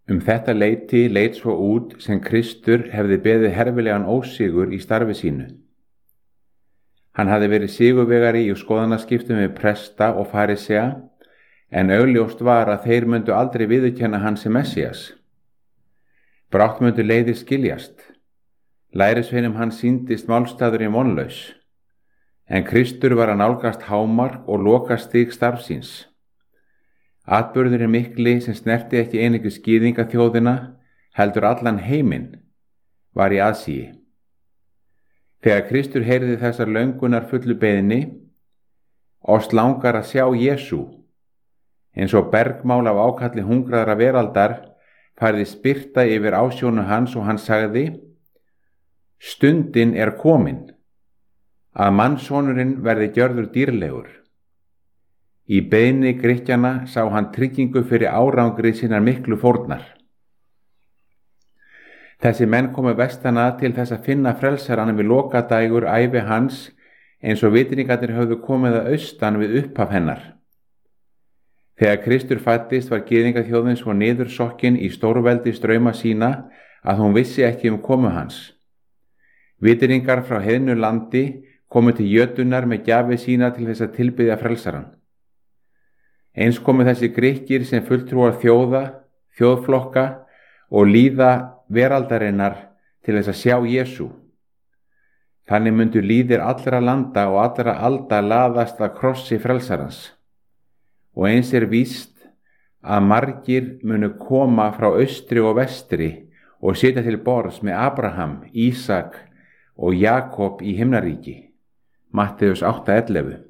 Þetta leyti leit svo út sem Kristur hefði beðið herfilegan ósigur í starfi sínu. Hann hafði verið sigurvegari í skoðanaskiptum við presta og farisea, en augljóst var að þeir myndu aldrei viðurkenna hann sem Messías. Brátt myndu leiðir skiljast. Lærisveinum hann sýndist málstaðurinn vonlaus, en Kristur var að nálgast hámark og lokastig starfsins. Atburðurinn mikli sem snerti ekki einungis gyðingaþjóðina, heldur allan heiminn, var í aðsigi. Þegar Kristur heyrði þessar löngunar fullu beiðni, oss langar að sjá Jesú, eins og bergmál af ákalli hungraðra veraldar, færðist birta yfir ásjónu hans og hann sagði: Stundin er komin, að mannssonurinn verði gjörður dýrlegur. Í beiðni Grikkjanna sá hann tryggingu fyrir árangri sinnar miklu fórnar. Þessi menn komu vestan að til þess að finna frelsarann við lokadægur ævi hans, eins og vitringarnir höfðu komið að austan við upphaf hennar. Þegar Kristur fæddist var gyðingaþjóðin svo niðursokkin í stórveldi strauma sína að hún vissi ekki komu hans. Vitringar frá heiðnu landi komu til jötunar með gjafir sína til þess að tilbiðja frelsarann. Eins komu þessi Grikkir sem fulltrúar þjóða, þjóðflokka og líða veraldarinnar til þess að sjá Jesú. Þannig myndu líðir allra landa og allra alda laðast að krossi frelsarans. Og eins er víst að margir munu koma frá austri og vestri og sitja til borðs með Abraham, Ísak og Jakob í himnaríki. Matteus 8:11.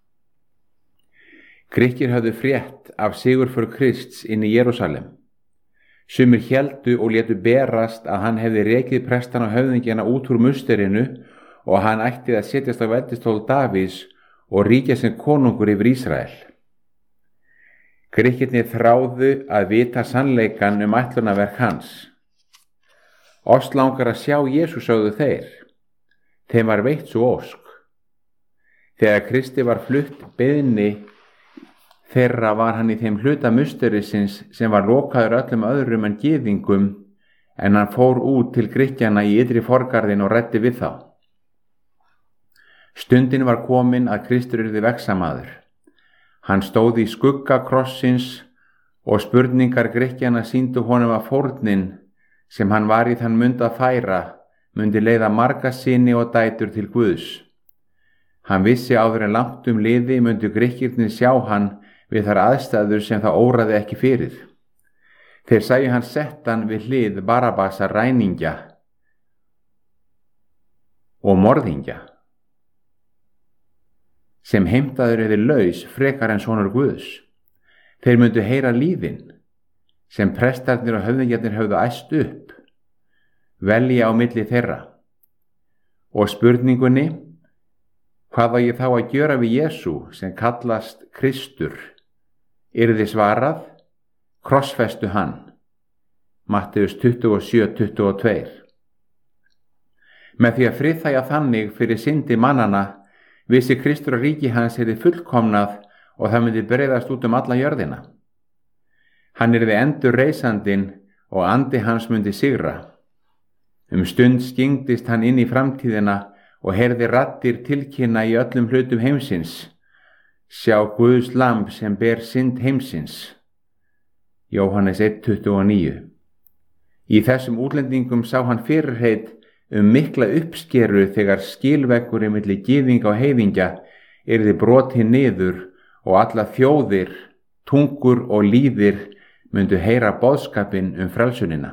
Grikkir höfðu frétt af sigurför Krists inn í Jerúsalem. Sumir héldu og létu berast að hann hefði rekið prestana og höfðingjana út úr musterinu og hann ætti að setjast á veldistól Davíðs og ríkja sem konungur yfir Ísrael. Grikkirnir þráðu að vita sannleikann ætlunarverk hans. Oss langar að sjá Jesú, sögðu þeir. Þeim var veitt svo ósk. Þegar Kristi var flutt beiðni þeirra var hann í þeim hluta musterisins sem var lokaður öllum öðrum en gyðingum, en hann fór út til Grikkjanna í ytri forgarðin og ræddi við þá. Stundin var komin að Kristur yrði vegsamaður. Hann stóð í skugga krossins og spurningar Grikkjanna sýndu honum að fórnin sem hann var í þann mund að færa mundi leiða marga syni og dætur til Guðs. Hann vissi áður en langt liði mundu Grikkirnir sjá hann við þær aðstæður sem það óraði ekki fyrir. Þeir sæju hann settan við hlið Barabasa ræningja og morðingja, sem heimtaður eða laus frekar en sonur Guðs. Þeir myndu heyra lífin, sem prestarnir og höfðingjarnir höfðu æst upp, velja á milli þeirra. Og spurningunni, hvað var ég þá að gjöra við Jesú sem kallast Kristur, yrði svarað: krossfestu hann. Matteus 27:22. Með því að friðþægja þannig fyrir syndi mannana vissi Kristur að ríki hans yrði fullkomnað og það myndi breiðast út alla jörðina. Hann yrði endurreisandinn og andi hans myndi sigra. Stund skyngdist hann inn í framtíðina og heyrði raddir tilkynna í öllum hlutum heimsins: sjá Guðs lamb sem ber synd heimsins. Jóhannes 1:29. Í þessum útlendingum sá hann fyrirheit mikla uppskeru þegar skilveggurinn milli gyðinga og heiðingja yrði brotinn niður og alla þjóðir, tungur og líðir myndu heyra boðskapinn frelsunina.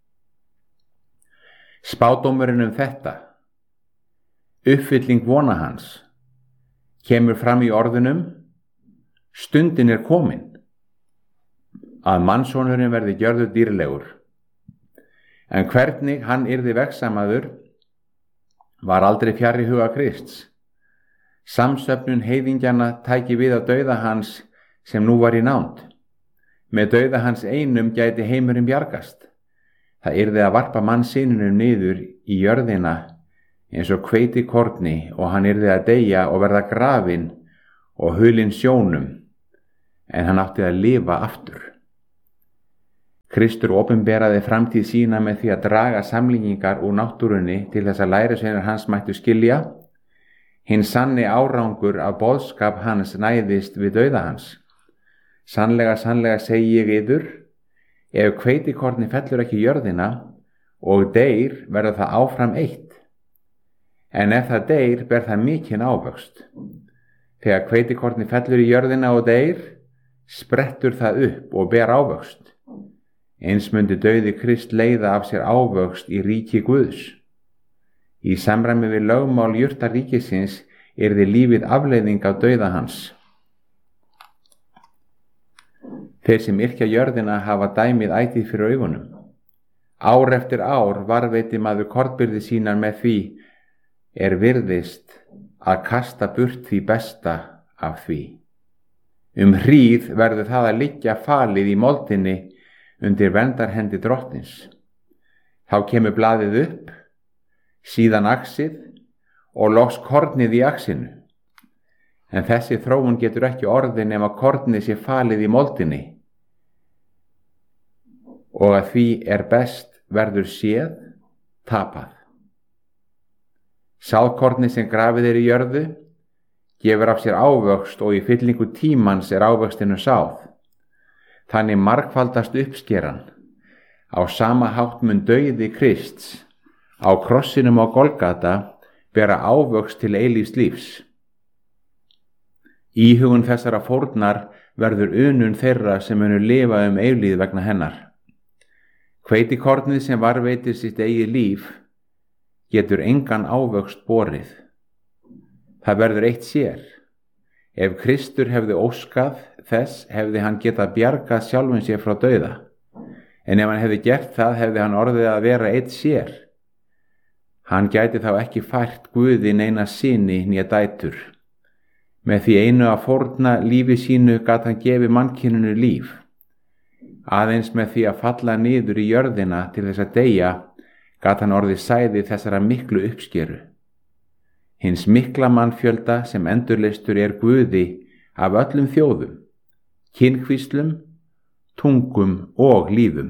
Spádómurinn þetta, uppfylling vona hans, kemur fram í orðunum: stundin er komin, að mannssonurinn verði gjörður dýrlegur. En hvernig hann yrði vegsamaður var aldrei fjarri huga Krists. Samsöfnun heiðingjana tæki við af dauða hans sem nú var í nánd. Með dauða hans einum gæti heimurinn bjargast. Það yrði að varpa mannsynunum niður í jörðina eins og hveiti korni og hann yrði að deyja og verða grafinn og hulinn sjónum, en hann átti að lifa aftur. Kristur opinberaði framtíð sína með því að draga samlíkingar úr náttúrunni til þess að lærisveinar hans mættu skilja. Hinn sanni árangur af boðskap hans næðist við dauða hans. Sannlega, sannlega segi ég yður, ef hveitikorni fellur ekki í jörðina og deyr verður það áfram eitt. En ef það deyr ber það mikinn ávöxt. Þegar hveitikorni fellur í jörðina og deyr, sprettur það upp og ber ávöxt. Eins mundi dauði Krist leiða af sér ávöxt í ríki Guðs. Í samræmi við lögmál jurtaríkisins yrði lífið afleiðing af dauða hans. Þeir sem yrkja jörðina hafa dæmið ætíð fyrir augunum. Ár eftir ár varveiti maður kornbirgðir sínar með því virðist að kasta burt því besta af því. Hríð verður það að liggja falið í moldinni undir verndarhendi drottins. Þá kemur blaðið upp, síðan axið og loks kornið í axinu. En þessi þróun getur ekki orðið nema kornið sé falið í moldinni. Og að því best verður séð tapað. Sáðkornið sem grafið í jörðu gefur af sér ávöxt og í fyllingu tímans ávöxtinu sáð. Þannig margfaldast uppskeran. Á sama hátt mun dauði Krists á krossinum á Golgata bera ávöxt til eilífs lífs. Íhugun þessara fórnar verður unun þeirra sem munu lifa eilífð vegna hennar. Hveitikornið sem varveitir sitt eigið líf getur engan ávöxt borið. Það verður eitt sér. Ef Kristur hefði óskað þess hefði hann getað bjargað sjálfum sér frá dauða. En ef hann hefði gert það hefði hann orðið að vera eitt sér. Hann gæti þá ekki fært Guði neina syni né dætur. Með því einu að fórna lífi sínu gat hann gefið mannkyninu líf. Aðeins með því að falla niður í jörðina til þess að deyja gat hann orðið sæði þessara miklu uppskeru. Hins mikla mannfjölda sem endurleystur Guði af öllum þjóðum, kynhvíslum, tungum og lífum.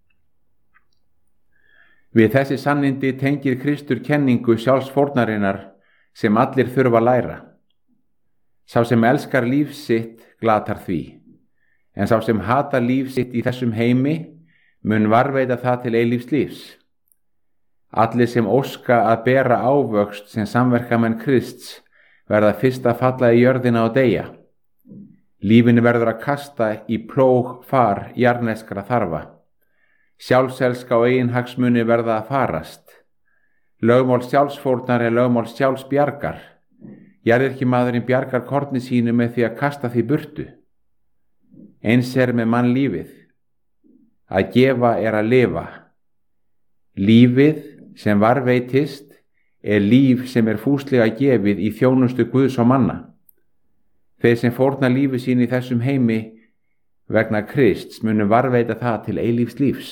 Við þessi sannindi tengir Kristur kenningu sjálfsfórnarinnar sem allir þurfa að læra. Sá sem elskar líf sitt glatar því, en sá sem hatar líf sitt í þessum heimi mun varveita það til eilífs lífs. Allir sem óska að bera ávöxt sem samverkamenn Krists verða fyrst að falla í jörðina og deyja. Lífinu verður að kasta í plóg far jarneskra þarfa. Sjálfselska og eiginhagsmuni verða að farast. Lögmál sjálfsfórnar lögmál sjálfsbjargar. Jarðirkjumaðurinn bjargar korni sínu með því að kasta því burtu. Eins með mannlífið. Að gefa að lifa. Lífið sem varveitist líf sem fúslega gefið í þjónustu Guðs og manna. Þeir sem fórna lífi sín í þessum heimi vegna Krists munu varveita það til eilífs lífs.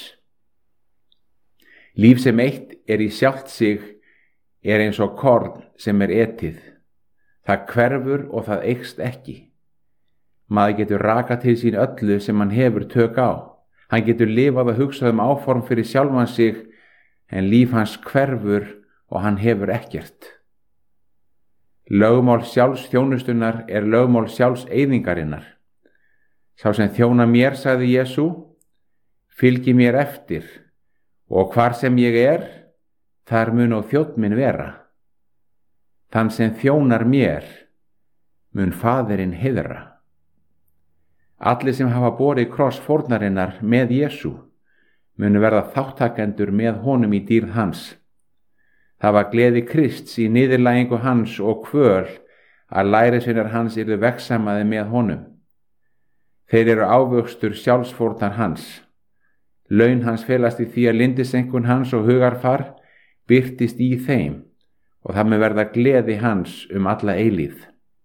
Líf sem eitt í sjálft sig eins og korn sem etið. Það hverfur og það eykst ekki. Maður getur rakað til sín öllu sem hann hefur tök á. Hann getur lifað og hugsað áform fyrir sjálfan sig, en líf hans hverfur og hann hefur ekkert. Lögmál sjálfsþjónustunar lögmál sjálfseyðingarinnar. Sá sem þjóna mér, sagði Jesú, fylgi mér eftir, og hvar sem ég þar mun og þjónn minn vera. Þann sem þjónar mér mun Faðirinn heiðra. Allir sem hafa borið kross fórnarinnar með Jesú munu verða þáttakendur með honum í dýrð hans. Það var gleði Krists í niðurlægingu hans og kvöl að lærisveinar hans yrðu vegsamaði með honum. Þeir ávöxtur sjálfsfórnar hans. Laun hans felast í því að lindisenkun hans og hugarfar birtist í þeim og það mun verða gleði hans alla eilífð.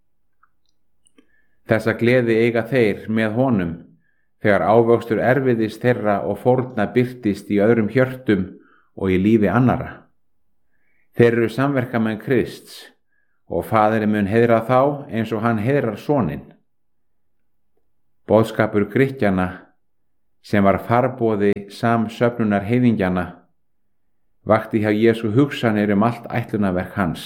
Þessa gleði eiga þeir með honum þegar ávöxtur erfiðist þeirra og fórna birtist í öðrum hjörtum og í lífi annarra. Þeir samverkamenn Krists og Faðirinn mun heiðra þá eins og hann heiðrar soninn. Boðskapur Grikkjanna sem var farboði samsöfnunar heiðingjana, vakti hjá Jesú hugsanir allt ætlunarverk hans.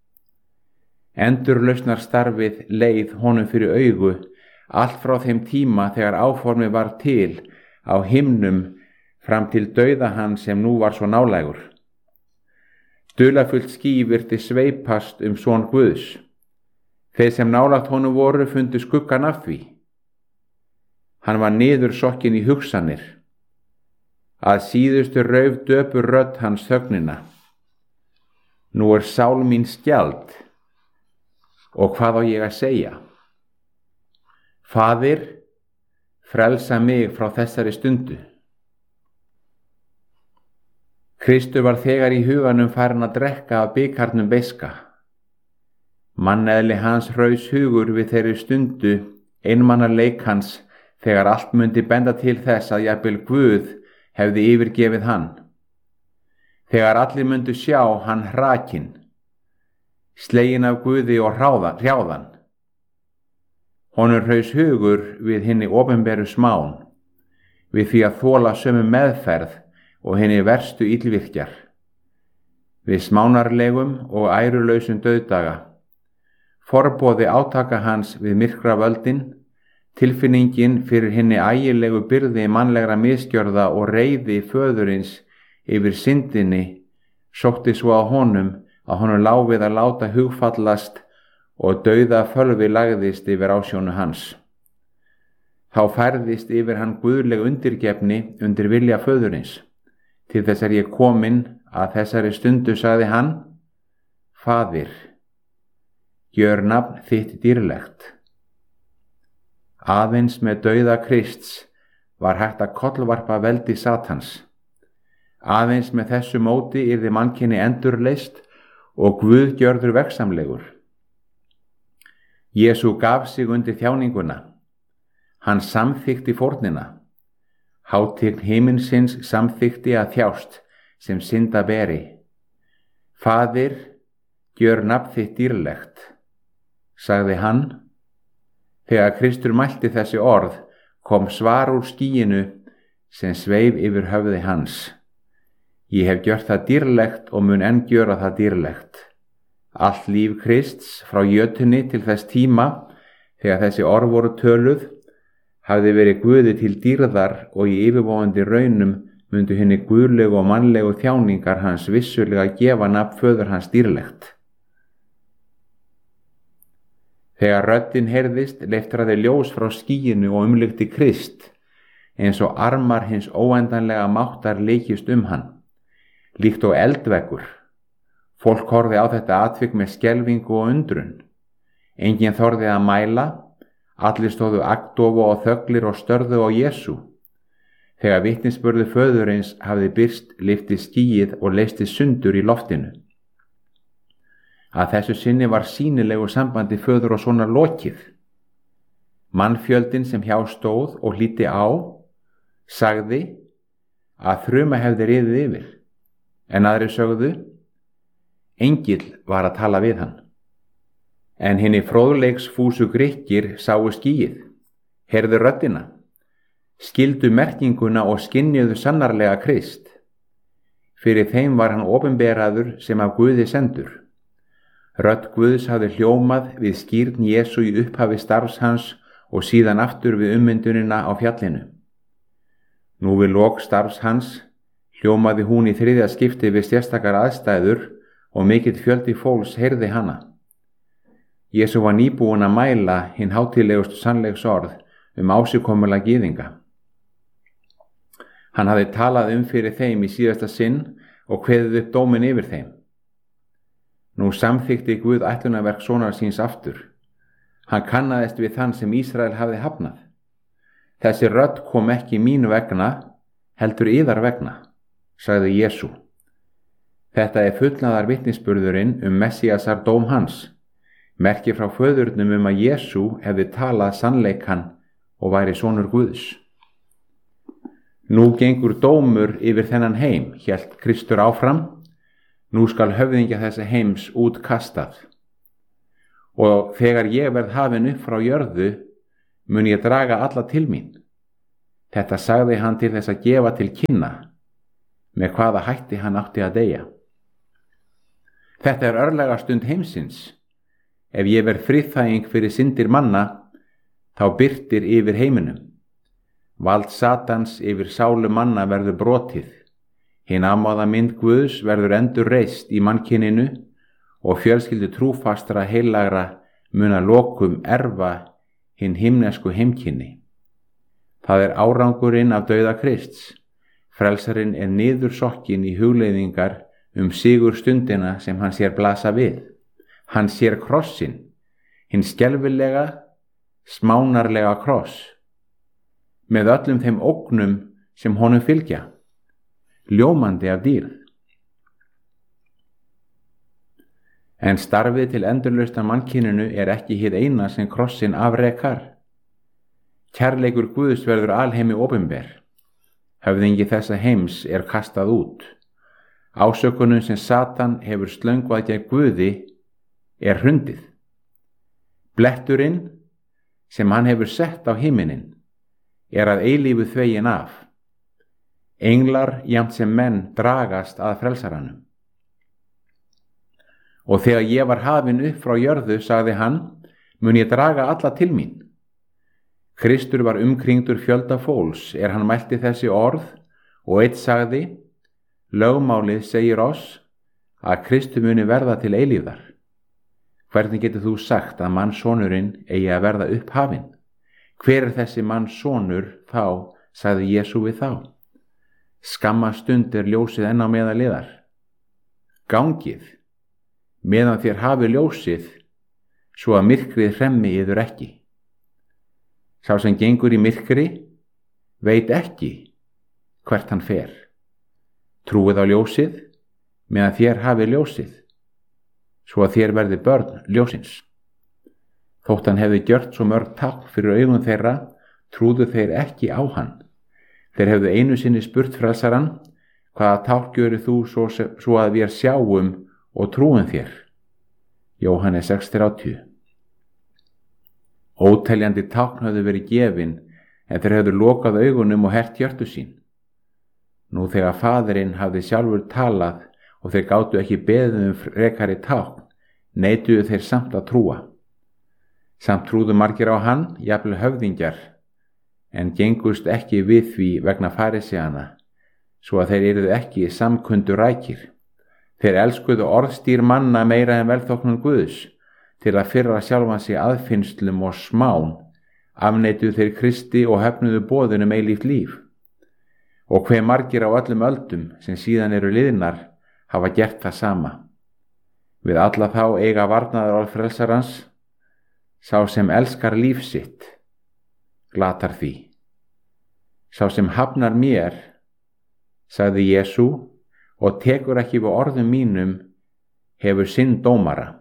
Endurlausnarstarfið leið honum fyrir augu allt frá þeim tíma þegar áformið var til á himnum fram til dauða hans sem nú var svo nálægur. Dularfullt ský virti sveipast son Guðs. Þeir sem nálægt honum voru fundu skuggan af því. Hann var niðursokkin í hugsanir. Að síðustu rauf döpur rödd hans þögnina. Nú sál mín skjald, og hvað á ég að segja? Faðir, frelsa mig frá þessari stundu. Kristur var þegar í huganum farinn að drekka af bikarnum beiska. Manneðli hans hraus hugur við þeirri stundu einmannaleik hans þegar allt mundi benda til þess að jafnvel Guð hefði yfirgefið hann. Þegar allir mundu sjá hann hrakinn, sleginn af Guði og hrjáðan. Honum hraus hugur við hinni opinberu smán, við því að þola sömu meðferð og hinni verstu illvirkjar, við smánarlegum og ærulausum dauðdaga, forboði átaka hans við myrkra völdin, tilfinningin fyrir hinni ægilegu byrði mannlegra misgjörða og reiði föðurins yfir syndinni sótti svo að honum lá við að láta hugfallast og dauða fölvi lagðist yfir ásjónu hans. Þá færðist yfir hann guðleg undirgefni undir vilja föðurins. Til þess ég kominn að þessari stundu, sagði hann: Faðir, gjör nafn þitt dýrlegt. Aðeins með dauða Krists var hægt að kollvarpa veldi Satans. Aðeins með þessu móti yrði mannkyni endurleyst og Guð gjörður verksamlegur. Jesú gaf sig undir þjáninguna. Hann samþykkti fórnina. Hátign himinsins samþykkti að þjást sem synda beri. Faðir, gjör nafn þitt dýrlegt, sagði hann. Þegar Kristur mælti þessi orð kom svar úr skýinu sem sveif yfir höfði hans. Ég hef gjört það dýrlegt og mun enn gjöra það dýrlegt. Allt líf Krists frá jötunni til þess tíma þegar þessi orð voru töluð hafði verið Guði til dýrðar og í yfirvofandi raunum mundu hinni guðlegu og mannlegu þjáningar hans vissulega gefa nafn föður hans dýrlegt. Þegar röddin heyrðist leiftraði ljós frá skýinu og umlykti Krist, eins og armar hins óendanlega máttar leikist hann, líkt og eldveggur. Fólk horfði á þetta atvik með skelfingu og undrun. Enginn þorði að mæla, allir stóðu agndofa og þöglir og störðu á Jesú. Þegar vitnisburður föðurins hafði birst lyfti skýið og leysti sundur í loftinu. Að þessu sinni var sýnilegu sambandi föður og sonar lokið. Mannfjöldin sem hjá stóð og hlýddi á, sagði að þruma hefði riðið yfir, en aðrir sögðu: Engill var að tala við hann. En hinni fróðleiksfúsu Grikkir sáu skýið, heyrðu röddina, skildu merkinguna og skynjuðu sannarlega Krist. Fyrir þeim var hann opinberaður sem af Guði sendur. Rödd Guðs hafði hljómað við skírn Jesú í upphafi starfs hans og síðan aftur við ummyndunina á fjallinu. Nú við lok starfs hans hljómaði hún í þriðja skipti við sérstakar aðstæður og mikill fjöldi fólks heyrði hana. Jesú var nýbúinn að mæla hinn hátíðlegustu sannleiksorð ásigkomulega gyðinga. Hann hafði talað fyrir þeim í síðasta sinn og kveðið upp dóminn yfir þeim. Nú samþykkti Guð ætlunarverk sonar síns aftur. Hann kannaðist við þann sem Ísrael hafði hafnað. Þessi rödd kom ekki mín vegna, heldur yðar vegna, sagði Jesú. Þetta fullnaðar vitnisburðurinn Messíasar dóm hans, merki frá föðurnum að Jesú hefði talað sannleikann og væri sonur Guðs. Nú gengur dómur yfir þennan heim, hélt Kristur áfram. Nú skal höfðingja þessa heims út kastað. Og þegar ég verð hafinn upp frá jörðu, mun ég draga alla til mín. Þetta sagði hann til þess að gefa til kynna með hvaða hætti hann átti að deyja. Þetta er örlega stund heimsins. Ef ég verð friðþæging fyrir syndir manna, þá birtir yfir heiminum. Vald Satans yfir sálu manna verður brotið. Hin amáða mynd Guðs verður endur reist í mannkyninu og fjölskyldu trúfastra heilagra mun að lokum erfa hin himnesku heimkynni. Það er árangurinn af dauða Krists. Frelsarinn er niðursokkin í hugleiðingar sigur stundina sem hann sér blasa við. Hann sér krossin, hinn skelfilega, smánarlega kross, með öllum þeim ógnum sem honum fylgja, ljómandi af dýrð. En starfið til endurlausnar mannkyninu er ekki hið eina sem krossin afrekar. Kærleikur Guðs verður alheimi opinber. Höfðingi þessa heims er kastað út. Ásökunum sem Satan hefur slöngvað gegn Guði er hrundið. Bletturinn sem hann hefur sett á himinin er að eilífu þveginn af. Englar jafnt sem menn dragast að frelsaranum. Og þegar ég var hafinn upp frá jörðu, sagði hann, mun ég draga alla til mín. Kristur var umkringdur fjölda fólks hann mælti þessi orð og einn sagði, lögmálið segir oss að Kristur muni verða til eilífðar. Hvernig getur þú sagt að mannssonurinn eigi að verða upphafinn? Hver er þessi mannssonur þá, sagði Jesú við þá. Skamma stund er ljósið enn á meðal liðar. Gangið, meðan þér hafi ljósið, svo að myrkrið hremmi yður ekki. Sá sem gengur í myrkri, veit ekki hvert hann fer. Trúið á ljósið, meðan þér hafi ljósið, svo að þér verði börn ljósins. Þótt hann hefði gjört svo mörg tákn fyrir augum þeirra, trúðu þeir ekki á hann. Þeir hefðu einu sinni spurt frelsarann, hvaða tákn gjörir þú svo að við sjáum og trúum þér? Jóhannes 6:30. Óteljandi tákn höfðu verið gefin, en þeir hefðu lokað augunum og hert hjörtu sín. Nú þegar faðirinn hafði sjálfur talað og þeir gátu ekki beðið frekari tákn, neituðu þeir samt að trúa. Samt trúðu margir á hann, jafnvel höfðingjar, en gengust ekki við því vegna farisæana, svo að þeir yrðu ekki samkundurækir. Þeir elskuðu orðstýr manna meira en velþóknun Guðs, til að firra sjálfan sig aðfinnslum og smán, afneituðu þeir Kristi og höfnuðu boðunum eilíft líf. Og hve margir á öllum öldum sem síðan eru liðnar hafa gert það sama. Við alla þá eiga varnaðarorð frelsarans, sá sem elskar líf sitt, glatar því. Sá sem hafnar mér, sagði Jesú, og tekur ekki við orðum mínum, hefur sinn dómara.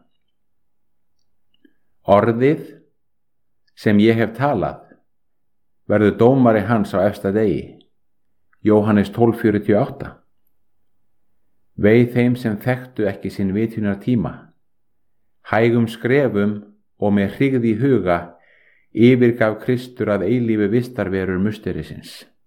Orðið sem ég hef talað verður dómari hans á efsta degi. Jóhannes 12:48. Veið þeim sem þekktu ekki sinn vitjunar tíma. Hægum skrefum og með hrygð í huga yfirgaf Kristur að eilífu vistarverur musterisins.